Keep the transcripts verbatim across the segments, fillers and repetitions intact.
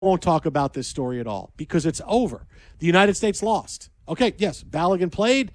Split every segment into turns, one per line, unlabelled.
won't talk about this story at all because it's over. The United States lost. Okay, yes, Balogun played.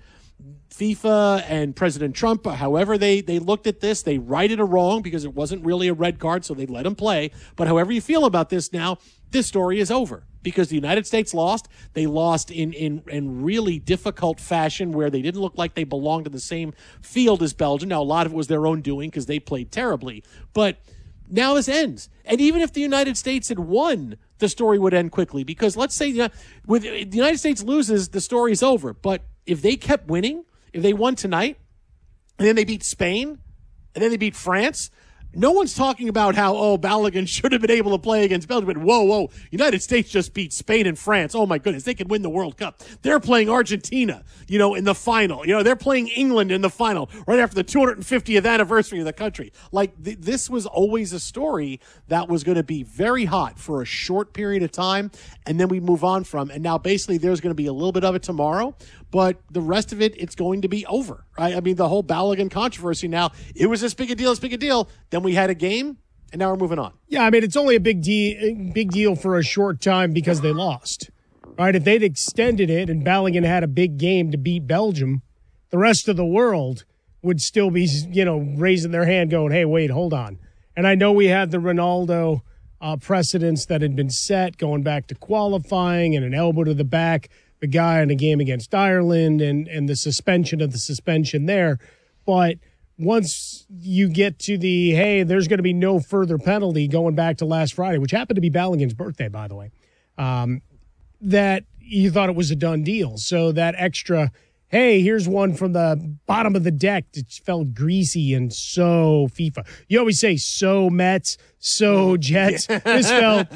FIFA and President Trump, however they, they looked at this, they righted a wrong because it wasn't really a red card, so they let him play. But however you feel about this now, this story is over because the United States lost. They lost in, in, in really difficult fashion where they didn't look like they belonged in the same field as Belgium. Now, a lot of it was their own doing because they played terribly. But now this ends. And even if the United States had won, the story would end quickly because let's say uh, with the United States loses, the story is over. But if they kept winning, if they won tonight, and then they beat Spain, and then they beat France, no one's talking about how, oh, Balogun should have been able to play against Belgium. But whoa, whoa, United States just beat Spain and France. Oh, my goodness, they could win the World Cup. They're playing Argentina, you know, in the final. You know, they're playing England in the final right after the two hundred fiftieth anniversary of the country. Like, th- this was always a story that was going to be very hot for a short period of time, and then we move on from. And now, basically, there's going to be a little bit of it tomorrow, but the rest of it, it's going to be over, right? I mean, the whole Balogun controversy now, it was this big a deal, this big a deal. Then we had a game, and now we're moving on.
Yeah, I mean, it's only a big, de- big deal for a short time because they lost, right? If they'd extended it and Balogun had a big game to beat Belgium, the rest of the world would still be, you know, raising their hand going, hey, wait, hold on. And I know we had the Ronaldo uh, precedents that had been set going back to qualifying and an elbow to the back, the guy in a game against Ireland and, and the suspension of the suspension there. But once you get to the, hey, there's going to be no further penalty going back to last Friday, which happened to be Balogun's birthday, by the way, um, that you thought it was a done deal. So that extra, hey, here's one from the bottom of the deck. It felt greasy and so FIFA. You always say so Mets, so Jets. This felt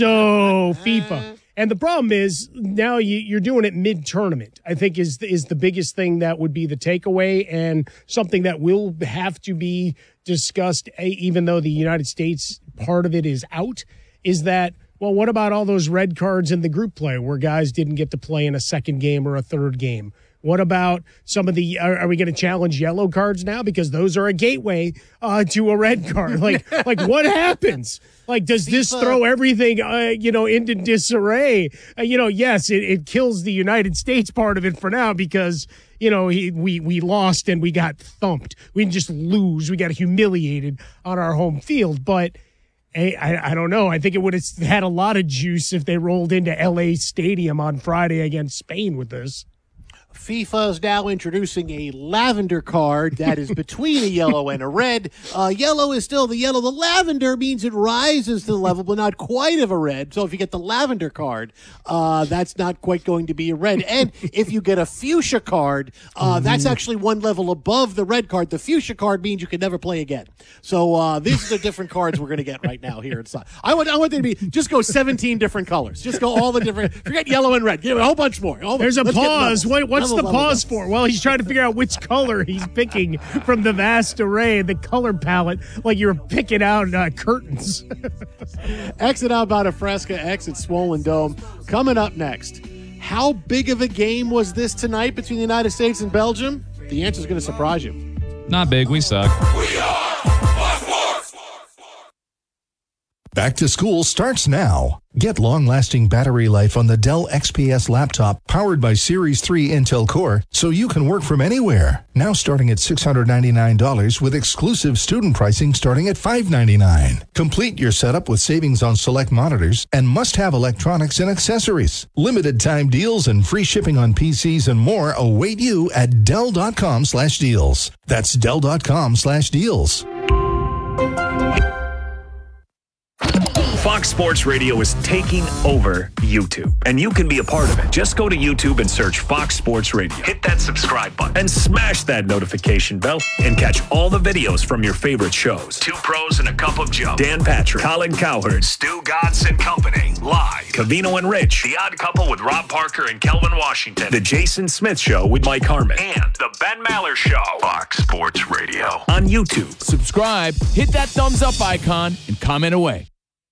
so FIFA. And the problem is now you, you're doing it mid-tournament, I think is, is the biggest thing that would be the takeaway and something that will have to be discussed, even though the United States part of it is out, is that, well, what about all those red cards in the group play where guys didn't get to play in a second game or a third game? What about some of the, are, are we going to challenge yellow cards now? Because those are a gateway uh, to a red card. Like, like what happens? Like, does this throw everything, uh, you know, into disarray? Uh, you know, yes, it, it kills the United States part of it for now because, you know, he, we, we lost and we got thumped. We didn't just lose. We got humiliated on our home field. But I, I, I don't know. I think it would have had a lot of juice if they rolled into L A Stadium on Friday against Spain with this.
FIFA is now introducing a lavender card that is between a yellow and a red. Uh, yellow is still the yellow. The lavender means it rises to the level, but not quite of a red. So if you get the lavender card, uh, that's not quite going to be a red. And if you get a fuchsia card, uh, that's actually one level above the red card. The fuchsia card means you can never play again. So uh, these are the different cards we're going to get right now here inside. I want, I want them to be, just go seventeen different colors. Just go all the different, forget yellow and red. Give it a whole bunch more. All,
There's a pause. What, what's
Level,
the
level,
pause
level.
for? Well, he's trying to figure out which color he's picking from the vast array, the color palette, like you're picking out uh, curtains.
Exit out by Fresca, exit Swollen Dome. Coming up next, how big of a game was this tonight between the United States and Belgium? The answer is going to surprise you.
Not big. We suck.
We are Fox Sports.
Back to school starts now. Get long-lasting battery life on the Dell X P S laptop powered by Series three Intel Core so you can work from anywhere. Now starting at six hundred ninety-nine dollars with exclusive student pricing starting at five hundred ninety-nine dollars. Complete your setup with savings on select monitors and must-have electronics and accessories. Limited time deals and free shipping on P Cs and more await you at Dell.com slash deals. That's Dell.com slash deals.
Fox Sports Radio is taking over YouTube, and you can be a part of it. Just go to YouTube and search Fox Sports Radio. Hit that subscribe button and smash that notification bell and catch all the videos from your favorite shows. Two Pros and a Cup of Joe. Dan Patrick, Colin Cowherd, Stu Godson Company, live. Cavino and Rich, The Odd Couple with Rob Parker and Kelvin Washington. The Jason Smith Show with Mike Harmon. And The Ben Maller Show. Fox Sports Radio on YouTube.
Subscribe, hit that thumbs up icon, and comment away.